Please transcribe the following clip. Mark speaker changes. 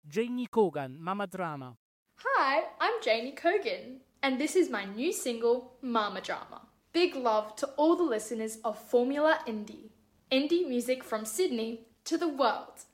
Speaker 1: Janie Kogan, Mama Drama.
Speaker 2: Hi, I'm Janie Kogan, and this is my new single, Mama Drama. Big love to all the listeners of Formula Indie. Indie music from Sydney to the world.